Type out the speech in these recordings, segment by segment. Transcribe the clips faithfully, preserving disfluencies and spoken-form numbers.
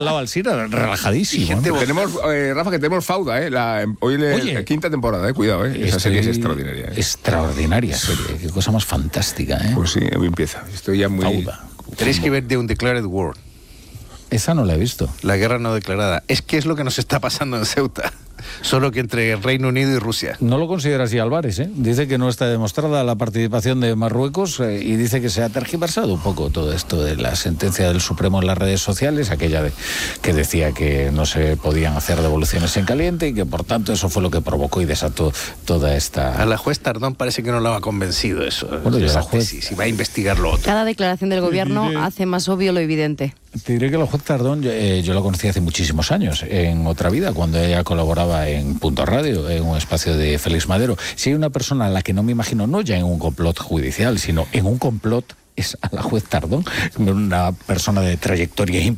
lado Alsina, relajadísimo. Gente, ¿no? Tenemos, eh, Rafa, que tenemos Fauda, ¿eh? La, hoy le, Oye, la quinta temporada, ¿eh? Cuidado, ¿eh? Esa serie es extraordinaria. ¿eh? Extraordinaria serie, qué cosa más fantástica, ¿eh? Pues sí, hoy empieza. Estoy ya muy... Fauda. Tenéis que ver The Undeclared War. Esa no la he visto. La guerra no declarada. Es que es lo que nos está pasando en Ceuta. Solo que entre el Reino Unido y Rusia. No lo considera así Álvarez, ¿eh? Dice que no está demostrada la participación de Marruecos eh, y dice que se ha tergiversado un poco todo esto de la sentencia del Supremo en las redes sociales, aquella de, que decía que no se podían hacer devoluciones en caliente y que por tanto eso fue lo que provocó y desató toda esta... A la juez Tardón parece que no la ha convencido eso. Bueno, esa la juez... tesis, y va a investigar lo otro. Cada declaración del gobierno hace más obvio lo evidente. Te diré que la juez Tardón, yo, eh, yo la conocí hace muchísimos años, en otra vida, cuando ella colaboraba en Punto Radio, en un espacio de Félix Madero. Si hay una persona a la que no me imagino, no ya en un complot judicial, sino en un complot, es a la juez Tardón, una persona de trayectoria in,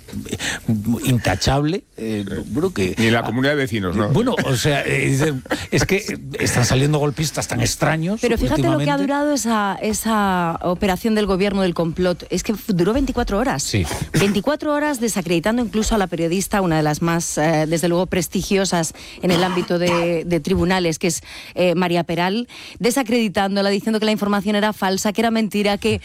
intachable. Eh, bueno, que, Ni la comunidad de vecinos, ¿no? Bueno, o sea, eh, es que están saliendo golpistas tan extraños. Pero fíjate lo que ha durado esa, esa operación del gobierno del complot. Es que duró veinticuatro horas. Sí. veinticuatro horas desacreditando incluso a la periodista, una de las más, eh, desde luego, prestigiosas en el ámbito de, de tribunales, que es eh, María Peral, desacreditándola, diciendo que la información era falsa, que era mentira, que...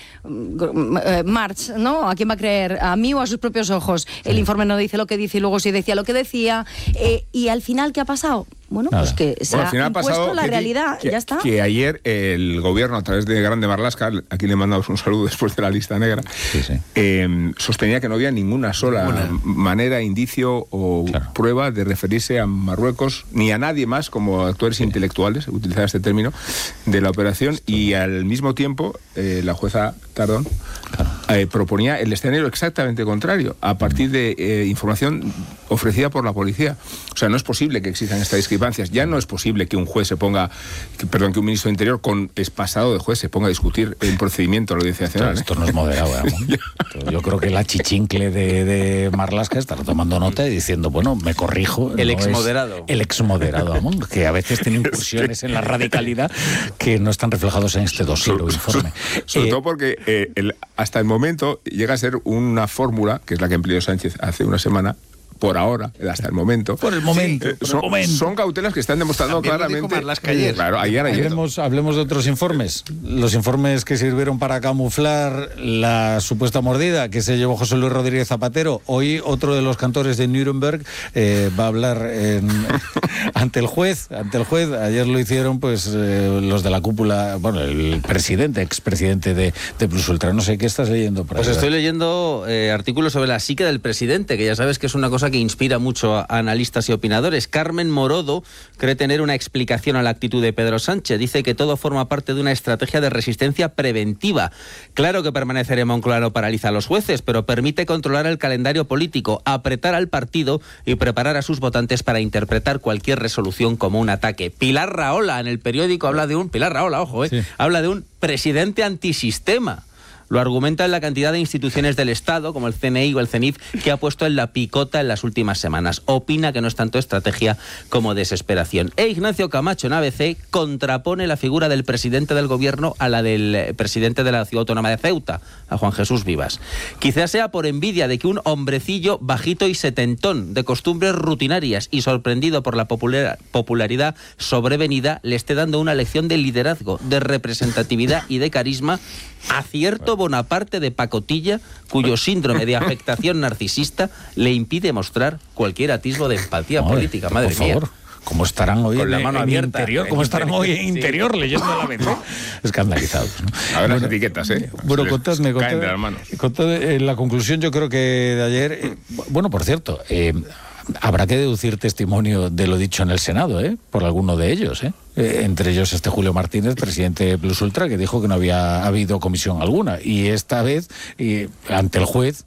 Eh, March, ¿no? ¿A quién va a creer? ¿A mí o a sus propios ojos? El Sí. informe no dice lo que dice y luego sí decía lo que decía. Eh, y al final, ¿qué ha pasado? Bueno, Nada. pues que se Bueno, al ha final ha impuesto pasado la que, realidad, que, ya está. que ayer el gobierno, a través de Grande Marlaska, aquí le mandamos un saludo después de la lista negra, Sí, sí. eh, sostenía que no había ninguna sola Ninguna. manera, indicio o Claro. prueba de referirse a Marruecos, ni a nadie más como actores intelectuales, utilizar este término, de la operación, y al mismo tiempo eh, la jueza Tardón eh, proponía el escenario exactamente contrario, a partir de eh, información ofrecida por la policía. O sea, no es posible que existan estas discrepancias. Ya no es posible que un juez se ponga, que, perdón, que un ministro de Interior con es pasado de juez se ponga a discutir un procedimiento a la Audiencia Nacional. Claro, esto no es moderado, ¿eh? Yo creo que la chichincle de, de Marlaska estará tomando nota y diciendo, bueno, me corrijo. El no exmoderado. es El exmoderado, Amón, que a veces tiene incursiones en la radicalidad que no están reflejados en este dossier o informe. Sobre Eh, todo porque eh, el, hasta el momento llega a ser una fórmula, que es la que empleó Sánchez hace una semana, por ahora, hasta el momento. Por el momento, Eh, por son, el momento. son cautelas que están demostrando También lo dijo claramente. Marlaska ayer. Claro, ayer, ayer. Hablemos, hablemos de otros informes. Los informes que sirvieron para camuflar la supuesta mordida que se llevó José Luis Rodríguez Zapatero. Hoy otro de los cantores de Nuremberg eh, va a hablar en, ante el juez. Ante el juez. Ayer lo hicieron pues eh, los de la cúpula, bueno, el presidente, expresidente de, de Plus Ultra. No sé, ¿qué estás leyendo por ahí? Pues estoy leyendo eh, artículos sobre la psique del presidente, que ya sabes que es una cosa que inspira mucho a analistas y opinadores. Carmen Morodo cree tener una explicación a la actitud de Pedro Sánchez. Dice que todo forma parte de una estrategia de resistencia preventiva. Claro que permanecer en Moncloa no paraliza a los jueces, pero permite controlar el calendario político, apretar al partido y preparar a sus votantes para interpretar cualquier resolución como un ataque. Pilar Rahola en el periódico habla de un... Pilar Rahola, ojo, eh, Sí. habla de un presidente antisistema. Lo argumenta en la cantidad de instituciones del Estado, como el C N I o el C E N I F, que ha puesto en la picota en las últimas semanas. Opina que no es tanto estrategia como desesperación. E Ignacio Camacho, en A B C, contrapone la figura del presidente del gobierno a la del presidente de la Ciudad Autónoma de Ceuta, a Juan Jesús Vivas. Quizás sea por envidia de que un hombrecillo bajito y setentón, de costumbres rutinarias y sorprendido por la popular, popularidad sobrevenida, le esté dando una lección de liderazgo, de representatividad y de carisma a cierto Bonaparte de pacotilla, cuyo síndrome de afectación narcisista le impide mostrar cualquier atisbo de empatía Madre, política. Madre por mía. favor. ¿Cómo estarán hoy Con en, la mano en abierta. interior? ¿Cómo estarán hoy en Sí. interior leyendo la B C? Escandalizados, ¿no? A ver las etiquetas, ¿eh? Bueno, Se les contadme, caen contadme, de las manos. contadme, en la conclusión yo creo que de ayer, eh, bueno, por cierto, eh, habrá que deducir testimonio de lo dicho en el Senado, ¿eh? Por alguno de ellos, ¿eh? Eh, entre ellos este Julio Martínez, presidente de Plus Ultra, que dijo que no había habido comisión alguna. Y esta vez, eh, ante el juez,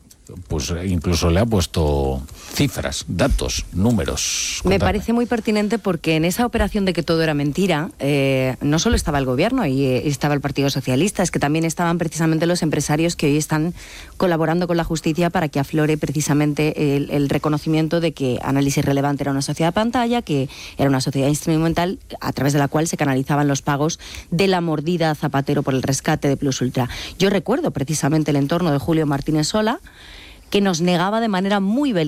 pues incluso le ha puesto cifras, datos, números. Me Contadme. parece muy pertinente porque en esa operación de que todo era mentira, eh, no solo estaba el gobierno y eh, estaba el Partido Socialista, es que también estaban precisamente los empresarios que hoy están colaborando con la justicia para que aflore precisamente el, el reconocimiento de que Análisis Relevante era una sociedad pantalla, que era una sociedad instrumental a través de la cual se canalizaban los pagos de la mordida a Zapatero por el rescate de Plus Ultra. Yo recuerdo precisamente el entorno de Julio Martínez Sola, que nos negaba de manera muy beligerante